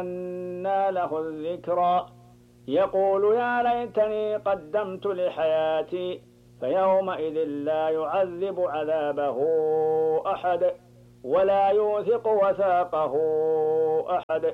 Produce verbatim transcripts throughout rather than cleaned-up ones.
أنى له الذكرى يقول يا ليتني قدمت لحياتي فيومئذ لا يعذب عذابه أحد ولا يوثق وثاقه أحد.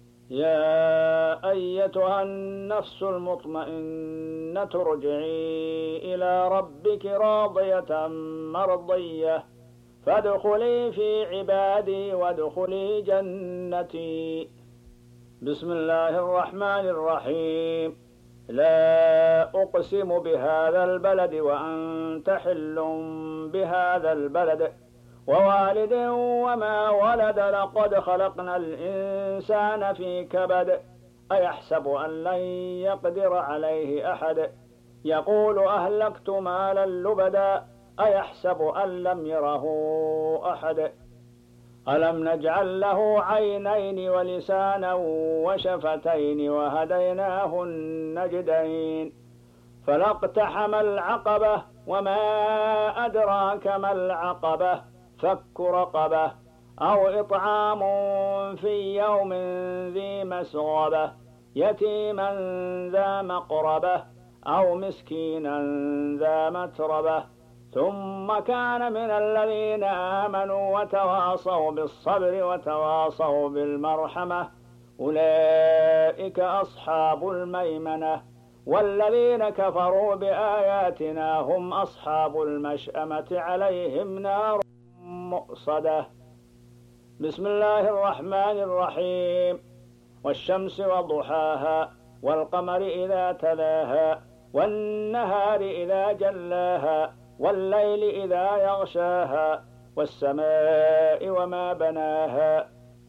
يا أيتها النفس المطمئنة ارجعي إلى ربك راضية مرضية فادخلي في عبادي وادخلي جنتي. بسم الله الرحمن الرحيم. لا أقسم بهذا البلد وأنت حل بهذا البلد ووالد وما ولد لقد خلقنا الإنسان في كبد أيحسب أن لن يقدر عليه أحد يقول أهلكت مالا لبدا أيحسب أن لم يره أحد ألم نجعل له عينين ولسانا وشفتين وهديناه النجدين فلاقتحم العقبة وما أدراك ما العقبة فك رقبة أو إطعام في يوم ذي مسغبة يتيما ذا مقربة أو مسكينا ذا متربة ثم كان من الذين آمنوا وتواصوا بالصبر وتواصوا بالمرحمة أولئك أصحاب الميمنة والذين كفروا بآياتنا هم أصحاب المشأمة عليهم نار مؤصدة. بسم الله الرحمن الرحيم. والشمس وضحاها والقمر إذا تلاها والنهار إذا جلاها والليل إذا يغشاها والسماء وما بناها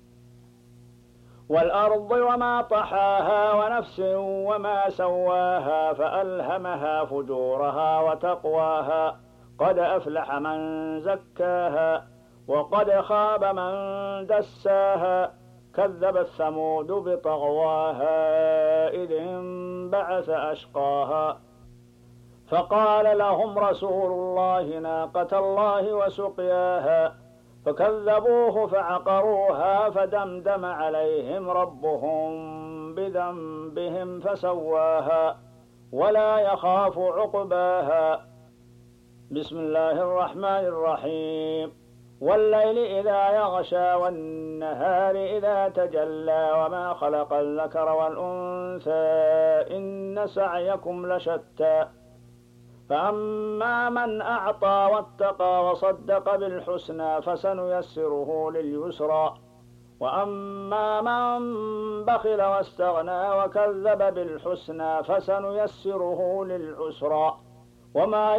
والأرض وما طحاها ونفس وما سواها فألهمها فجورها وتقواها قد أفلح من زكاها وقد خاب من دساها كذبت ثمود بطغواها إذ انبعث أشقاها فقال لهم رسول الله ناقة الله وسقياها فكذبوه فعقروها فدمدم عليهم ربهم بذنبهم فسواها ولا يخاف عقباها. بسم الله الرحمن الرحيم. والليل إذا يغشى والنهار إذا تجلى وما خلق الذكر والأنثى إن سعيكم لشتى فأما من أعطى واتقى وصدق بالحسنى فسنيسره لليسرى وأما من بخل واستغنى وكذب بالحسنى فسنيسره للعسرى وما